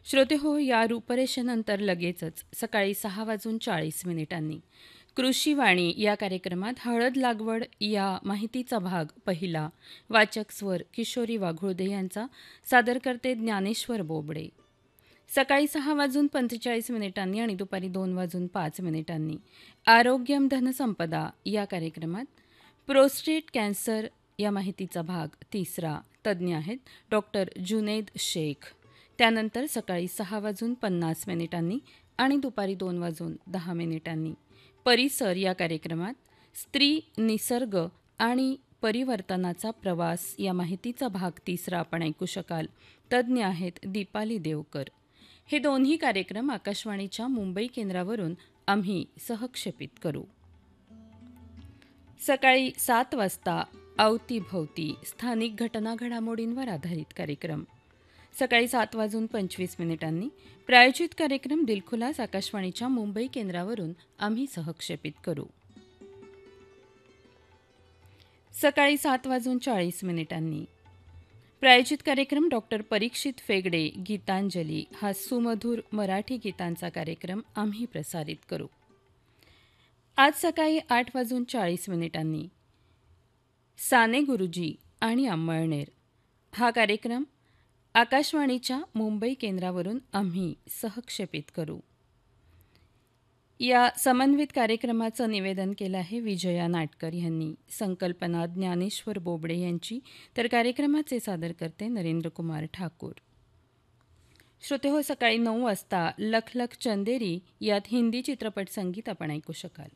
श्रोते हो, या रूपरेषेनंतर लगेचच सकाळी 6:40 कृषीवाणी या कार्यक्रमात हळद लागवड या माहितीचा भाग पहिला. वाचक स्वर किशोरी वाघुळदे यांचा. सादर करते ज्ञानेश्वर बोबडे. सकाळी 6:45 आणि दुपारी 2:05 आरोग्यम धनसंपदा या कार्यक्रमात प्रोस्टेट कॅन्सर या माहितीचा भाग तिसरा. तज्ज्ञ आहेत डॉक्टर जुनैद शेख. त्यानंतर सकाळी 6:50 आणि दुपारी 2:10 परिसर या कार्यक्रमात स्त्री, निसर्ग आणि परिवर्तनाचा प्रवास या माहितीचा भाग तिसरा आपण ऐकू शकाल. तज्ज्ञ आहेत दीपाली देवकर. हे दोन्ही कार्यक्रम आकाशवाणीच्या मुंबई केंद्रावरून आम्ही सहक्षेपित करू. सकाळी 7 वाजता अवतीभवती स्थानिक घटना घडामोडींवर आधारित कार्यक्रम. सकाळी 7:25 प्रायोजित कार्यक्रम दिलखुलास आकाशवाणीच्या मुंबई केंद्रावरून आम्ही सहक्षेपित करू. सकाळी 7:40 प्रायोजित कार्यक्रम डॉक्टर परीक्षित फेगडे गीतांजली हा सुमधुर मराठी गीतांचा कार्यक्रम आम्ही प्रसारित करू. आज सकाळी 8:40 साने गुरुजी आणि अंमळनेर हा कार्यक्रम आकाशवाणीच्या मुंबई केंद्रावरून आम्ही सहक्षेपित करू. या समन्वित कार्यक्रमाचं निवेदन केलं आहे विजया नाटकर यांनी. संकल्पना ज्ञानेश्वर बोबडे यांची, तर कार्यक्रमाचे सादरकर्ते नरेंद्र कुमार ठाकूर. श्रोते हो, सकाळी 9 वाजता लख लख चंदेरी यात हिंदी चित्रपट संगीत आपण ऐकू शकाल.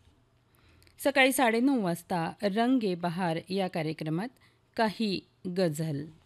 सकाळी 9:30 वाजता रंग ए बहार या कार्यक्रमात काही गझल.